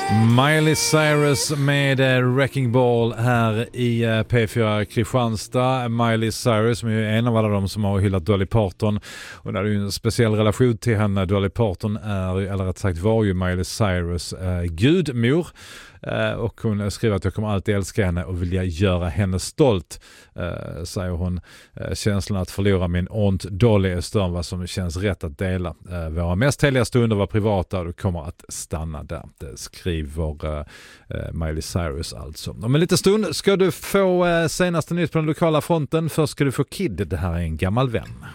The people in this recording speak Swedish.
Miley Cyrus med Wrecking Ball här i P4 Kristianstad. Miley Cyrus som är en av alla de som har hyllat Dolly Parton, och det är ju en speciell relation till henne. Dolly Parton är, eller rätt sagt var ju Miley Cyrus gudmor, och hon skriver att jag kommer alltid älska henne och vilja göra henne stolt, säger hon. Känslan att förlora min Aunt Dolly är större än vad som känns rätt att dela. Våra mest heliga stunder var privata och det kommer att stanna där. Det skriver Miley Cyrus alltså. Om en liten stund ska du få senaste nytt på den lokala fronten. Först ska du få Kid, det här är en gammal vän.